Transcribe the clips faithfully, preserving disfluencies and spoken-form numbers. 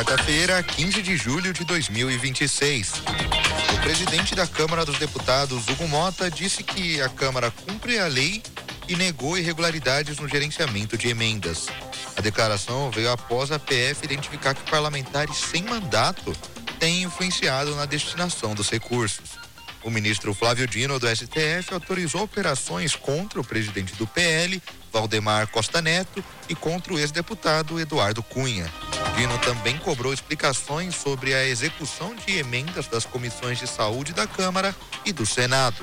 Quarta-feira, quinze de julho de dois mil e vinte e seis. O presidente da Câmara dos Deputados, Hugo Mota, disse que a Câmara cumpre a lei e negou irregularidades no gerenciamento de emendas. A declaração veio após a P F identificar que parlamentares sem mandato têm influenciado na destinação dos recursos. O ministro Flávio Dino, do S T F, autorizou operações contra o presidente do P L, Valdemar Costa Neto, e contra o ex-deputado Eduardo Cunha. Dino também cobrou explicações sobre a execução de emendas das comissões de saúde da Câmara e do Senado.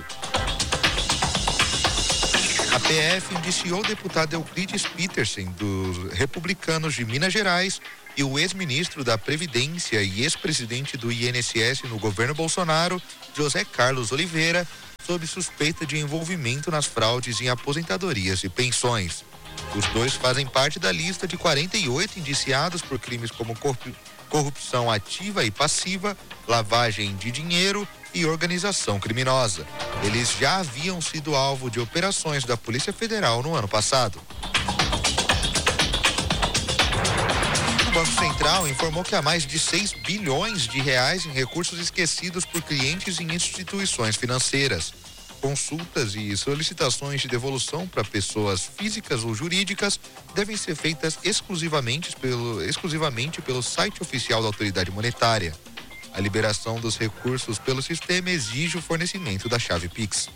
A P F indiciou o deputado Euclides Petersen, dos Republicanos de Minas Gerais, e o ex-ministro da Previdência e ex-presidente do I N S S no governo Bolsonaro, José Carlos Oliveira, sob suspeita de envolvimento nas fraudes em aposentadorias e pensões. Os dois fazem parte da lista de quarenta e oito indiciados por crimes como corrupção ativa e passiva, lavagem de dinheiro e organização criminosa. Eles já haviam sido alvo de operações da Polícia Federal no ano passado. O Banco Central informou que há mais de seis bilhões de reais em recursos esquecidos por clientes em instituições financeiras. Consultas e solicitações de devolução para pessoas físicas ou jurídicas devem ser feitas exclusivamente pelo, exclusivamente pelo site oficial da autoridade monetária. A liberação dos recursos pelo sistema exige o fornecimento da chave Pix.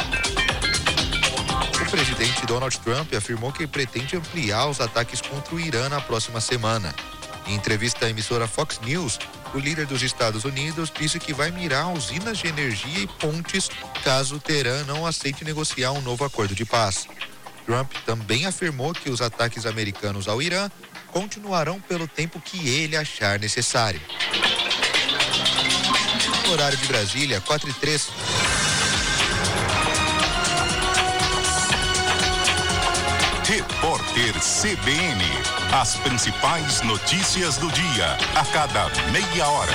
O presidente Donald Trump afirmou que pretende ampliar os ataques contra o Irã na próxima semana. Em entrevista à emissora Fox News, o líder dos Estados Unidos disse que vai mirar usinas de energia e pontes caso o Teherã não aceite negociar um novo acordo de paz. Trump também afirmou que os ataques americanos ao Irã continuarão pelo tempo que ele achar necessário. No horário de Brasília, quatro e três. Repórter C B N. As principais notícias do dia, a cada meia hora.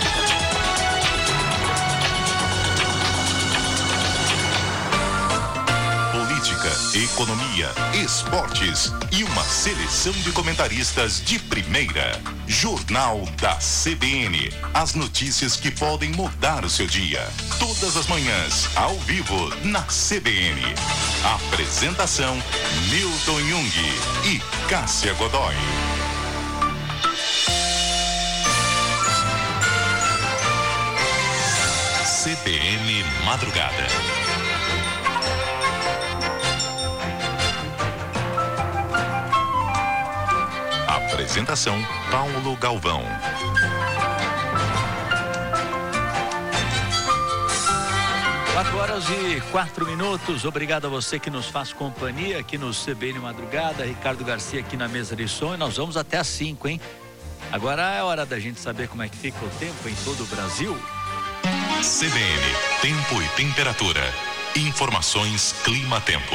Política, economia, esportes e uma seleção de comentaristas de primeira. Jornal da C B N. As notícias que podem mudar o seu dia. Todas as manhãs, ao vivo, na C B N. Apresentação, Milton Jung e Cássia Godoy. C B N Madrugada. Apresentação, Paulo Galvão. quatro horas e quatro minutos. Obrigado a você que nos faz companhia aqui no C B N Madrugada. Ricardo Garcia aqui na mesa de som. E nós vamos até às cinco, hein? Agora é hora da gente saber como é que fica o tempo em todo o Brasil. C B N, tempo e temperatura. Informações Clima-Tempo.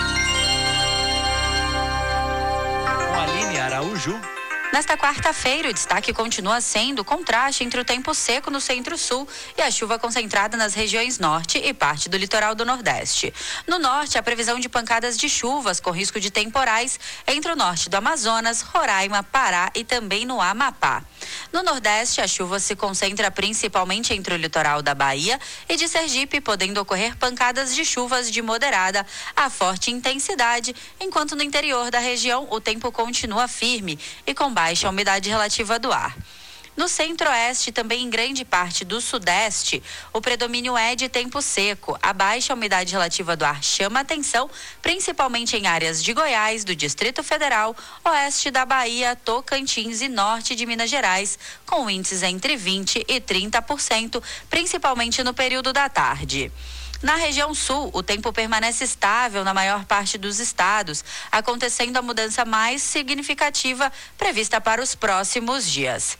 Com a Aline Araújo. Nesta quarta-feira, o destaque continua sendo o contraste entre o tempo seco no centro-sul e a chuva concentrada nas regiões norte e parte do litoral do nordeste. No norte, a previsão de pancadas de chuvas com risco de temporais entre o norte do Amazonas, Roraima, Pará e também no Amapá. No nordeste, a chuva se concentra principalmente entre o litoral da Bahia e de Sergipe, podendo ocorrer pancadas de chuvas de moderada a forte intensidade, enquanto no interior da região o tempo continua firme e com baixa umidade relativa do ar. No centro-oeste e também em grande parte do sudeste, o predomínio é de tempo seco. A baixa umidade relativa do ar chama atenção, principalmente em áreas de Goiás, do Distrito Federal, oeste da Bahia, Tocantins e norte de Minas Gerais, com índices entre vinte e trinta por cento, principalmente no período da tarde. Na região sul, o tempo permanece estável na maior parte dos estados, acontecendo a mudança mais significativa prevista para os próximos dias.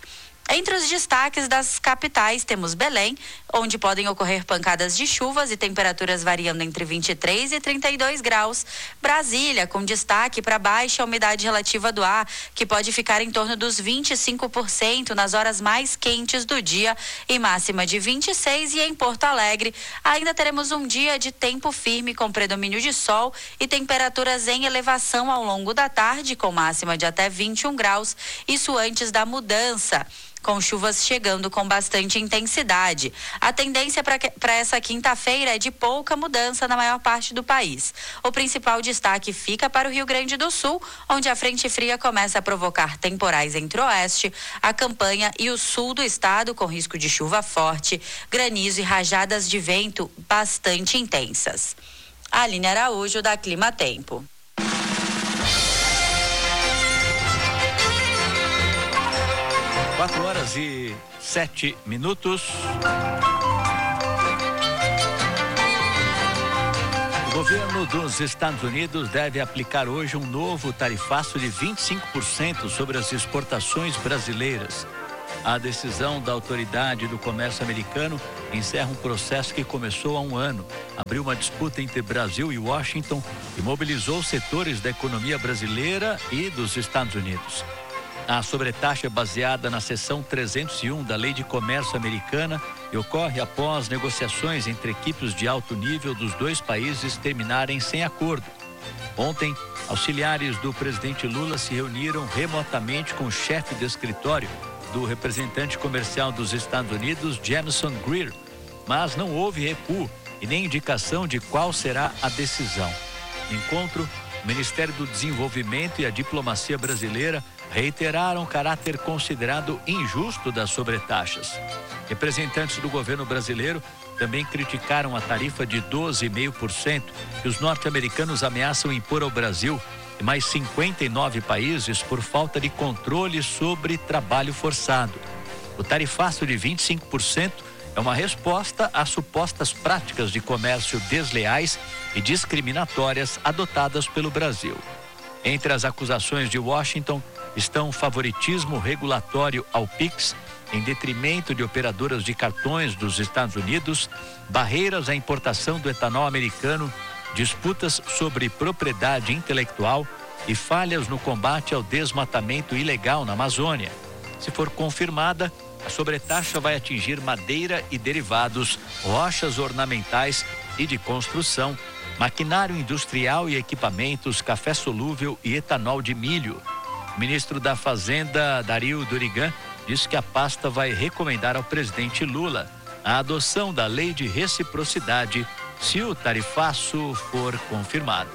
Entre os destaques das capitais, temos Belém, onde podem ocorrer pancadas de chuvas e temperaturas variando entre vinte e três e trinta e dois graus. Brasília, com destaque para baixa umidade relativa do ar, que pode ficar em torno dos vinte e cinco por cento nas horas mais quentes do dia e máxima de vinte e seis. E em Porto Alegre, ainda teremos um dia de tempo firme com predomínio de sol e temperaturas em elevação ao longo da tarde, com máxima de até vinte e um graus, isso antes da mudança, com chuvas chegando com bastante intensidade. A tendência para essa quinta-feira é de pouca mudança na maior parte do país. O principal destaque fica para o Rio Grande do Sul, onde a frente fria começa a provocar temporais entre o oeste, a campanha e o sul do estado, com risco de chuva forte, granizo e rajadas de vento bastante intensas. Aline Araújo, da Clima Tempo. Quatro horas e sete minutos. O governo dos Estados Unidos deve aplicar hoje um novo tarifaço de vinte e cinco por cento sobre as exportações brasileiras. A decisão da Autoridade do Comércio Americano encerra um processo que começou há um ano. Abriu uma disputa entre Brasil e Washington e mobilizou setores da economia brasileira e dos Estados Unidos. A sobretaxa é baseada na seção trezentos e um da Lei de Comércio Americana e ocorre após negociações entre equipes de alto nível dos dois países terminarem sem acordo. Ontem, auxiliares do presidente Lula se reuniram remotamente com o chefe de escritório do representante comercial dos Estados Unidos, Jamieson Greer, mas não houve recuo e nem indicação de qual será a decisão. No encontro, o Ministério do Desenvolvimento e a diplomacia brasileira reiteraram o caráter considerado injusto das sobretaxas. Representantes do governo brasileiro também criticaram a tarifa de doze vírgula cinco por cento que os norte-americanos ameaçam impor ao Brasil e mais cinquenta e nove países por falta de controle sobre trabalho forçado. O tarifaço de vinte e cinco por cento é uma resposta às supostas práticas de comércio desleais e discriminatórias adotadas pelo Brasil. Entre as acusações de Washington estão favoritismo regulatório ao Pix, em detrimento de operadoras de cartões dos Estados Unidos, barreiras à importação do etanol americano, disputas sobre propriedade intelectual e falhas no combate ao desmatamento ilegal na Amazônia. Se for confirmada, a sobretaxa vai atingir madeira e derivados, rochas ornamentais e de construção, maquinário industrial e equipamentos, café solúvel e etanol de milho. O ministro da Fazenda, Dario Durigan, disse que a pasta vai recomendar ao presidente Lula a adoção da lei de reciprocidade se o tarifaço for confirmado.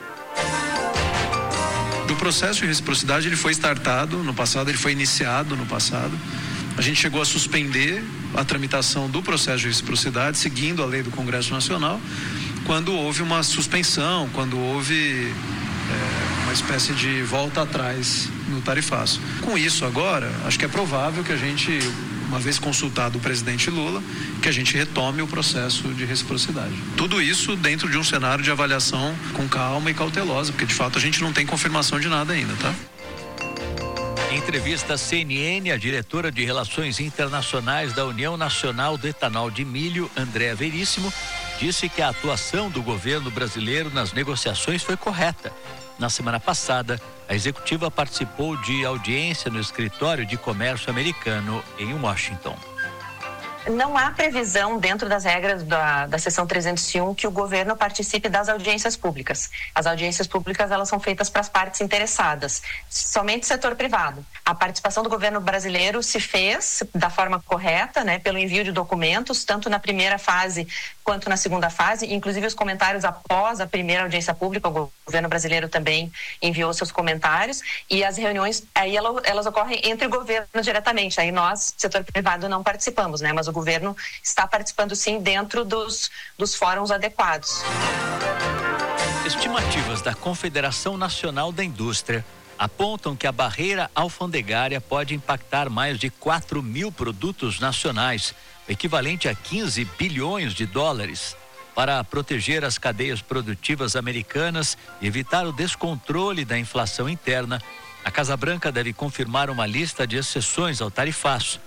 O processo de reciprocidade ele foi startado no passado, ele foi iniciado no passado. A gente chegou a suspender a tramitação do processo de reciprocidade, seguindo a lei do Congresso Nacional, quando houve uma suspensão, quando houve é, uma espécie de volta atrás no tarifaço. Com isso agora, acho que é provável que a gente, uma vez consultado o presidente Lula, que a gente retome o processo de reciprocidade. Tudo isso dentro de um cenário de avaliação com calma e cautelosa, porque de fato a gente não tem confirmação de nada ainda, tá? Em entrevista à C N N, a diretora de Relações Internacionais da União Nacional do Etanol de Milho, Andréa Veríssimo, disse que a atuação do governo brasileiro nas negociações foi correta. Na semana passada, a executiva participou de audiência no escritório de comércio americano em Washington. Não há previsão dentro das regras da, da seção trezentos e um que o governo participe das audiências públicas. As audiências públicas elas são feitas para as partes interessadas, somente setor privado. A participação do governo brasileiro se fez da forma correta, né, pelo envio de documentos, tanto na primeira fase quanto na segunda fase, inclusive os comentários após a primeira audiência pública, o governo brasileiro também enviou seus comentários, e as reuniões, aí elas, elas ocorrem entre o governo diretamente, aí nós, setor privado, não participamos, né, mas o governo está participando sim dentro dos, dos fóruns adequados. Estimativas da Confederação Nacional da Indústria apontam que a barreira alfandegária pode impactar mais de quatro mil produtos nacionais, equivalente a quinze bilhões de dólares. Para proteger as cadeias produtivas americanas e evitar o descontrole da inflação interna, a Casa Branca deve confirmar uma lista de exceções ao tarifaço.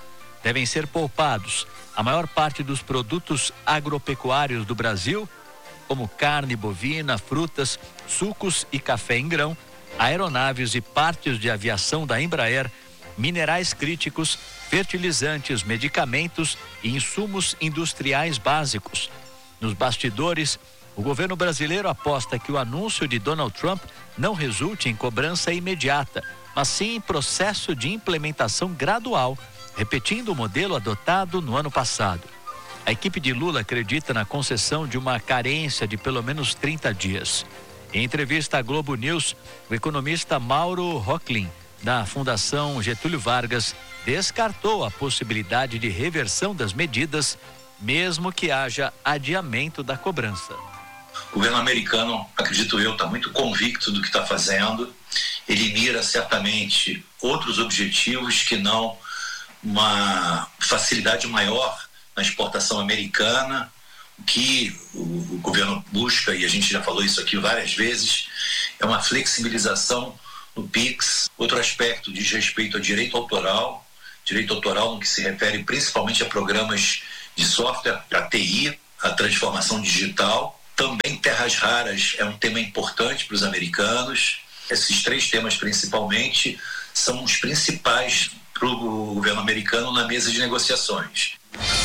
devem ser poupados a maior parte dos produtos agropecuários do Brasil, como carne bovina, frutas, sucos e café em grão, aeronaves e partes de aviação da Embraer, minerais críticos, fertilizantes, medicamentos e insumos industriais básicos. Nos bastidores, o governo brasileiro aposta que o anúncio de Donald Trump não resulte em cobrança imediata, mas sim em processo de implementação gradual, repetindo o modelo adotado no ano passado. A equipe de Lula acredita na concessão de uma carência de pelo menos trinta dias. Em entrevista à Globo News, o economista Mauro Rocklin, da Fundação Getúlio Vargas, descartou a possibilidade de reversão das medidas, mesmo que haja adiamento da cobrança. O governo americano, acredito eu, está muito convicto do que está fazendo. Ele mira certamente outros objetivos que não uma facilidade maior na exportação americana. O que o, o governo busca, e a gente já falou isso aqui várias vezes, é uma flexibilização no PIX. Outro aspecto diz respeito a direito autoral, direito autoral no que se refere principalmente a programas de software, a T I, a transformação digital. Também terras raras é um tema importante para os americanos. Esses três temas principalmente são os principais para o governo americano na mesa de negociações.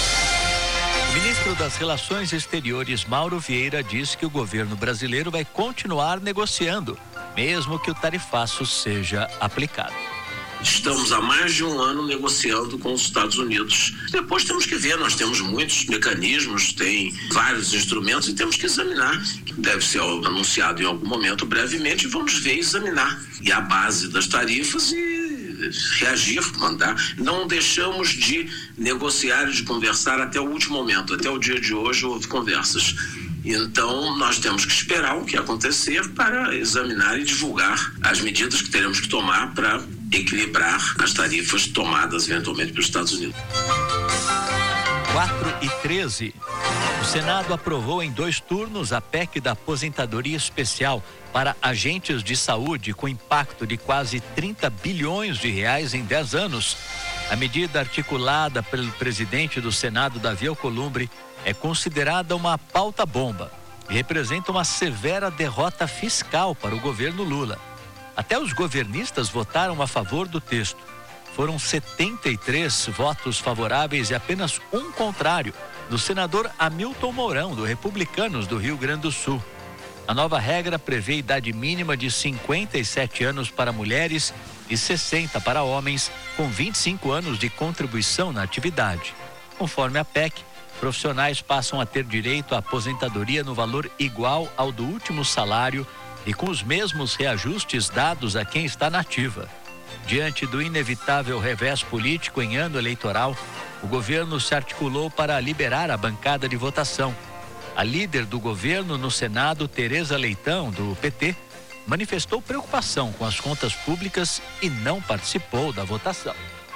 O ministro das Relações Exteriores, Mauro Vieira, disse que o governo brasileiro vai continuar negociando, mesmo que o tarifaço seja aplicado. Estamos há mais de um ano negociando com os Estados Unidos. Depois temos que ver, nós temos muitos mecanismos, tem vários instrumentos e temos que examinar. Deve ser anunciado em algum momento brevemente, vamos ver e examinar. E a base das tarifas e reagir, mandar. Não deixamos de negociar e de conversar até o último momento. Até o dia de hoje houve conversas. Então, nós temos que esperar o que acontecer para examinar e divulgar as medidas que teremos que tomar para equilibrar as tarifas tomadas eventualmente pelos Estados Unidos. quatro e treze. O Senado aprovou em dois turnos a P E C da aposentadoria especial para agentes de saúde com impacto de quase trinta bilhões de reais em dez anos. A medida articulada pelo presidente do Senado, Davi Alcolumbre, é considerada uma pauta-bomba e representa uma severa derrota fiscal para o governo Lula. Até os governistas votaram a favor do texto. Foram setenta e três votos favoráveis e apenas um contrário, do senador Hamilton Mourão, do Republicanos do Rio Grande do Sul. A nova regra prevê idade mínima de cinquenta e sete anos para mulheres e sessenta para homens, com vinte e cinco anos de contribuição na atividade. Conforme a P E C, profissionais passam a ter direito à aposentadoria no valor igual ao do último salário e com os mesmos reajustes dados a quem está na ativa. Diante do inevitável revés político em ano eleitoral, o governo se articulou para liberar a bancada de votação. A líder do governo no Senado, Tereza Leitão, do P T, manifestou preocupação com as contas públicas e não participou da votação.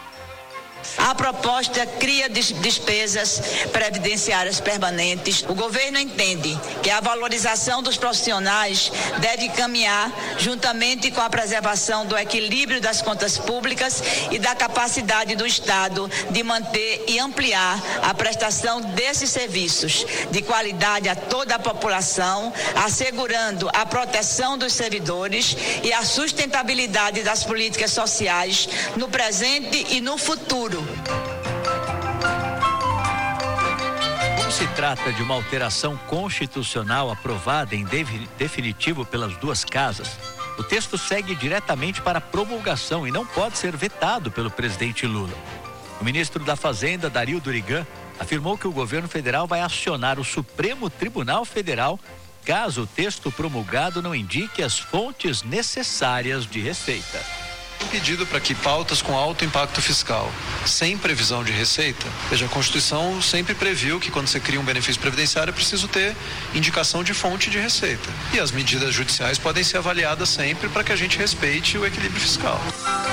A proposta cria despesas previdenciárias permanentes. O governo entende que a valorização dos profissionais deve caminhar juntamente com a preservação do equilíbrio das contas públicas e da capacidade do Estado de manter e ampliar a prestação desses serviços de qualidade a toda a população, assegurando a proteção dos servidores e a sustentabilidade das políticas sociais no presente e no futuro. Como se trata de uma alteração constitucional aprovada em definitivo pelas duas casas, o texto segue diretamente para promulgação e não pode ser vetado pelo presidente Lula. O ministro da Fazenda, Dario Durigan, afirmou que o governo federal vai acionar o Supremo Tribunal Federal caso o texto promulgado não indique as fontes necessárias de receita. Um pedido para que pautas com alto impacto fiscal, sem previsão de receita, veja, a Constituição sempre previu que quando você cria um benefício previdenciário é preciso ter indicação de fonte de receita. E as medidas judiciais podem ser avaliadas sempre para que a gente respeite o equilíbrio fiscal.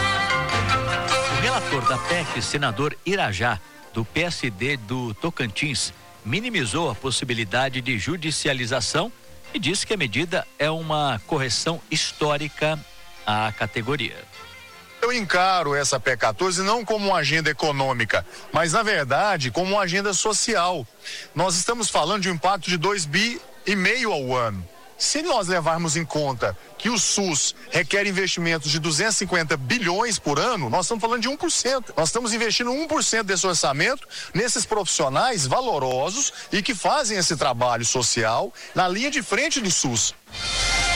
O relator da P E C, senador Irajá, do P S D do Tocantins, minimizou a possibilidade de judicialização e disse que a medida é uma correção histórica à categoria. Eu encaro essa P quatorze não como uma agenda econômica, mas, na verdade, como uma agenda social. Nós estamos falando de um impacto de dois bi e meio ao ano. Se nós levarmos em conta que o SUS requer investimentos de duzentos e cinquenta bilhões por ano, nós estamos falando de um por cento. Nós estamos investindo um por cento desse orçamento nesses profissionais valorosos e que fazem esse trabalho social na linha de frente do SUS.